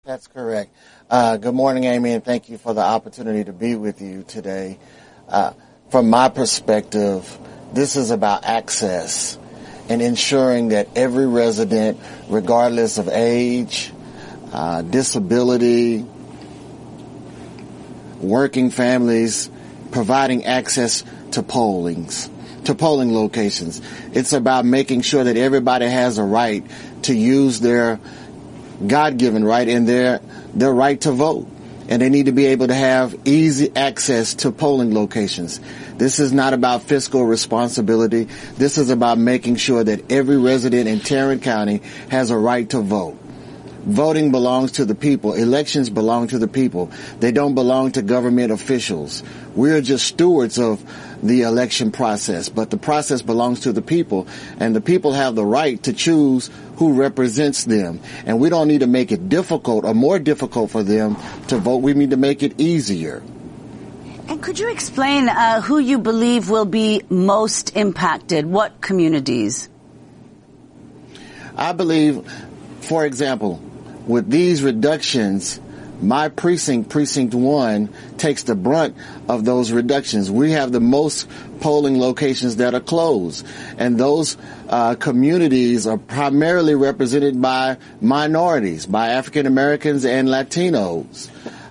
That's correct. Good morning, Amy, and thank you for the opportunity to be with you today. From my perspective, this is about access and ensuring that every resident, regardless of age, disability, working families, providing access to polling locations. It's about making sure that everybody has a right to use their God-given right and their right to vote. And they need to be able to have easy access to polling locations. This is not about fiscal responsibility. This is about making sure that every resident in Tarrant County has a right to vote. Voting belongs to the people. Elections belong to the people. They don't belong to government officials. We're just stewards of the election process, but the process belongs to the people, and the people have the right to choose who represents them. And we don't need to make it difficult or more difficult for them to vote. We need to make it easier. And could you explain who you believe will be most impacted? What communities? I believe, for example, with these reductions, my precinct 1, takes the brunt of those reductions. We have the most polling locations that are closed, and those communities are primarily represented by minorities, by African Americans and Latinos.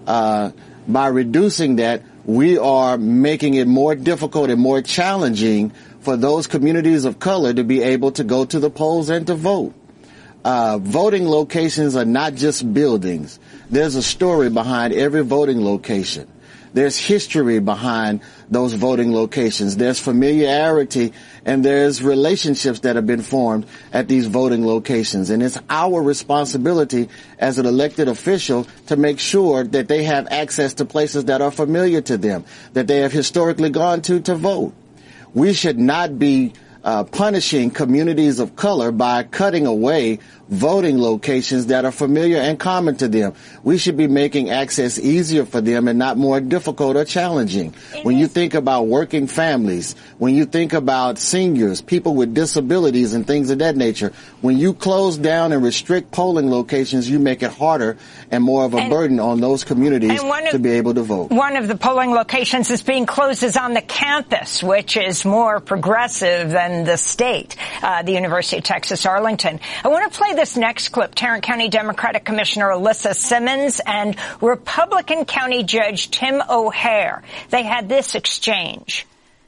By reducing that, we are making it more difficult and more challenging for those communities of color to be able to go to the polls and to vote. Voting locations are not just buildings. There's a story behind every voting location. There's history behind those voting locations. There's familiarity and there's relationships that have been formed at these voting locations. And it's our responsibility as an elected official to make sure that they have access to places that are familiar to them, that they have historically gone to vote. We should not be punishing communities of color by cutting away voting locations that are familiar and common to them. We should be making access easier for them and not more difficult or challenging. When you think about working families, when you think about seniors, people with disabilities and things of that nature, when you close down and restrict polling locations, you make it harder and more of a burden on those communities to be able to vote. One of the polling locations that's being closed is on the campus, which is more progressive than the state, the University of Texas, Arlington. I want to play this next clip. Tarrant County Democratic Commissioner Alyssa Simmons and Republican County Judge Tim O'Hare. They had this exchange.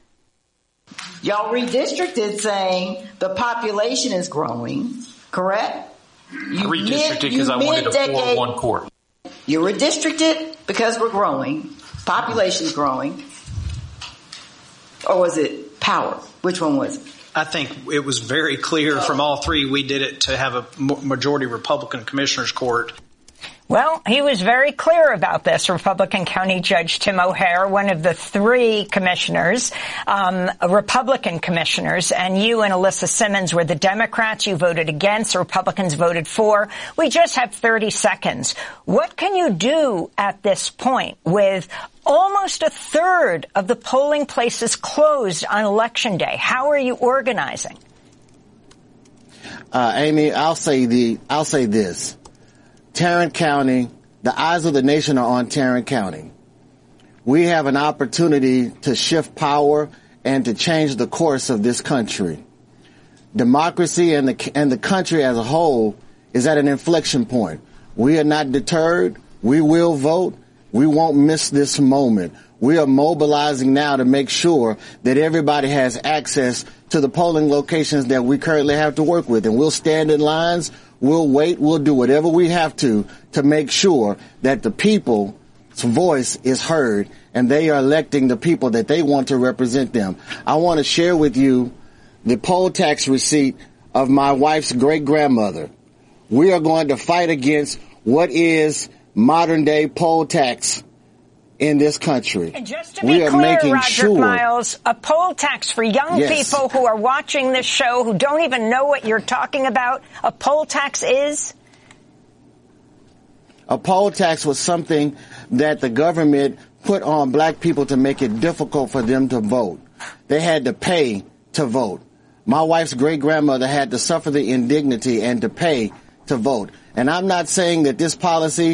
Y'all redistricted saying the population is growing, correct? I redistricted because I wanted a 4-1 court. You redistricted because we're growing, population's growing, or was it power? Which one was it? I think it was very clear from all three. We did it to have a majority Republican commissioners court. Well, he was very clear about this, Republican County Judge Tim O'Hare, one of the three commissioners, Republican commissioners, and you and Alyssa Simmons were the Democrats. You voted against. The Republicans voted for. We just have 30 seconds. What can you do at this point with almost a third of the polling places closed on Election Day? How are you organizing? Amy, I'll say this. Tarrant County, the eyes of the nation are on Tarrant County. We have an opportunity to shift power and to change the course of this country. Democracy and the country as a whole is at an inflection point. We are not deterred. We will vote. We won't miss this moment. We are mobilizing now to make sure that everybody has access to the polling locations that we currently have to work with. And we'll stand in lines. We'll wait. We'll do whatever we have to make sure that the people's voice is heard and they are electing the people that they want to represent them. I want to share with you the poll tax receipt of my wife's great-grandmother. We are going to fight against what is modern-day poll tax in this country. And just to be clear, Roger Miles, a poll tax for young people who are watching this show who don't even know what you're talking about, a poll tax is? A poll tax was something that the government put on black people to make it difficult for them to vote. They had to pay to vote. My wife's great-grandmother had to suffer the indignity and to pay to vote. And I'm not saying that this policy